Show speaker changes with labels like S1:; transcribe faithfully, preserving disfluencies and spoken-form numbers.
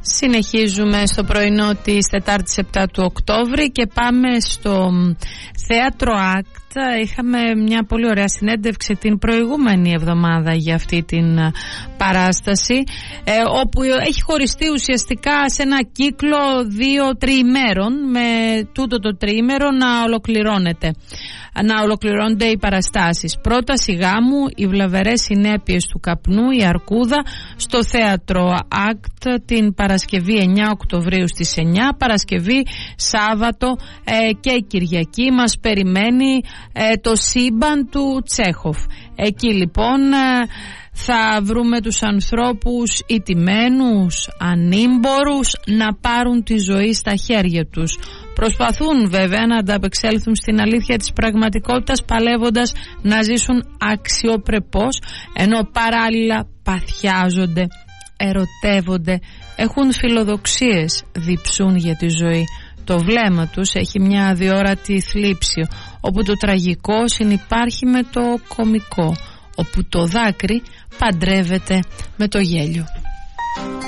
S1: Συνεχίζουμε στο πρωινό της Τετάρτης επτά του Οκτώβρη και πάμε στο Θέατρο Act. Είχαμε μια πολύ ωραία συνέντευξη την προηγούμενη εβδομάδα για αυτή την παράσταση, ε, όπου έχει χωριστεί ουσιαστικά σε ένα κύκλο δύο τριημέρων, με τούτο το τριήμερο να ολοκληρώνεται. Να ολοκληρώνονται οι παραστάσεις. Πρόταση γάμου, οι βλαβερές συνέπειες του καπνού, η Αρκούδα, στο Θέατρο Act την Παρασκευή εννιά Οκτωβρίου στις εννιά. Παρασκευή, Σάββατο ε, και Κυριακή μας περιμένει ε, το σύμπαν του Τσέχοφ. Εκεί λοιπόν ε, θα βρούμε τους ανθρώπους ηττημένους, ανήμπορους να πάρουν τη ζωή στα χέρια τους. Προσπαθούν βέβαια να ανταπεξέλθουν στην αλήθεια της πραγματικότητας, παλεύοντας να ζήσουν αξιοπρεπώς, ενώ παράλληλα παθιάζονται, ερωτεύονται, έχουν φιλοδοξίες, διψούν για τη ζωή. Το βλέμμα τους έχει μια αδιόρατη θλίψη, όπου το τραγικό συνυπάρχει με το κωμικό, όπου το δάκρυ παντρεύεται με το γέλιο.